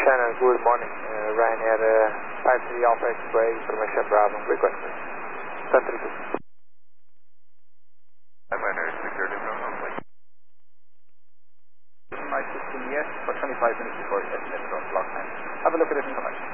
Shannon, good morning. Ryanair 53 Alpha X-Ray, information Bravo, request please. 1032. Ryanair security zone, please. My system, yes, for 25 minutes before destination on block time. Have a look at it and come back.